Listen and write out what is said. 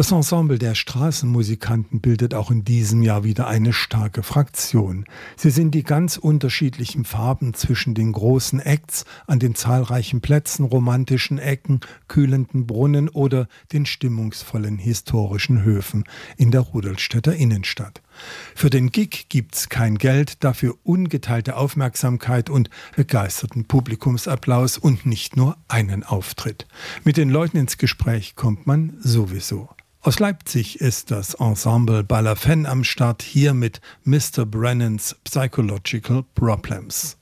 Das Ensemble der Straßenmusikanten bildet auch in diesem Jahr wieder eine starke Fraktion. Sie sind die ganz unterschiedlichen Farben zwischen den großen Acts an den zahlreichen Plätzen, romantischen Ecken, kühlenden Brunnen oder den stimmungsvollen historischen Höfen in der Rudolstädter Innenstadt. Für den Gig gibt's kein Geld, dafür ungeteilte Aufmerksamkeit und begeisterten Publikumsapplaus und nicht nur einen Auftritt. Mit den Leuten ins Gespräch kommt man sowieso. Aus Leipzig ist das Ensemble Balafin am Start, hier mit Mr. Brennan's Psychological Problems.